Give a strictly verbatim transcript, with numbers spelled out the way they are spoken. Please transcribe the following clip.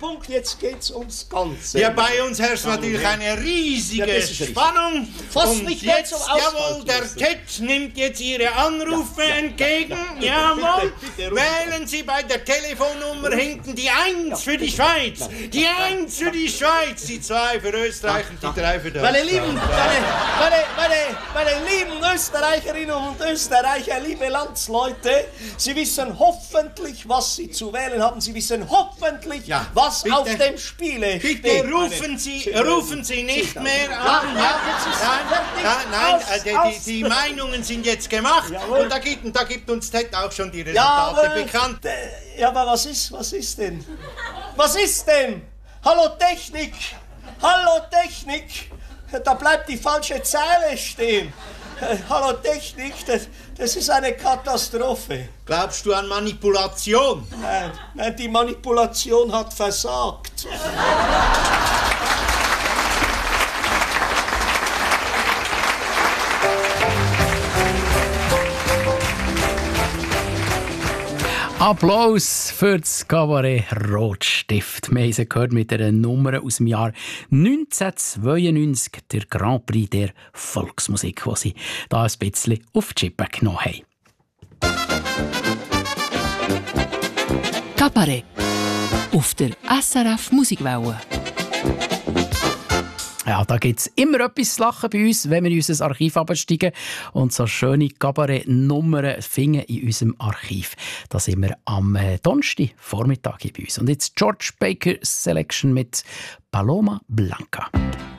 Punkt, jetzt geht's ums Ganze. Ja, bei uns herrscht natürlich eine riesige Ja, das ist Spannung. Fast und nicht mehr jetzt, zum Aushalten. jawohl, der Ted nimmt jetzt Ihre Anrufe Ja, ja, entgegen. ja, ja. Jawohl, Bitte, bitte, rufen wählen Sie bei der Telefonnummer hinten die Eins für die Schweiz. Die Eins für die Schweiz, die Zwei für Österreich und die Drei für Deutschland. Meine lieben, meine, meine, meine, meine lieben Österreicherinnen und Österreicher, liebe Landsleute, Sie wissen hoffentlich, was Sie zu wählen haben. Sie wissen hoffentlich, Ja, was bitte. auf dem Spiele Bitte steht. rufen Sie, rufen Sie nicht mehr Ja, an. ja, jetzt ist Nein, fertig. nein, nein, Aus, äh, die, aus. die, die Meinungen sind jetzt gemacht. Jawohl. Und da gibt, da gibt uns Ted auch schon die Ja, Resultate aber, bekannt. äh, ja, aber was ist, was ist denn? Was ist denn? Hallo Technik! Hallo Technik! Da bleibt die falsche Zeile stehen. Äh, Hallo Technik, das, das ist eine Katastrophe. Glaubst du an Manipulation? Nein, nein, die Manipulation hat versagt. Applaus für das Kabarett Rotstift. Wir haben sie gehört mit einer Nummer aus dem Jahr neunzehnhundertzweiundneunzig, der Grand Prix der Volksmusik, die sie da ein bisschen auf die Chippe genommen haben. Kabarett auf der S R F Musikwelle. Ja, da gibt es immer etwas zu lachen bei uns, wenn wir in unser Archiv absteigen und so schöne Kabarett-Nummern finden in unserem Archiv. Da sind wir am äh, Donnerstag Vormittag hier bei uns. Und jetzt George Baker Selection mit Paloma Blanca.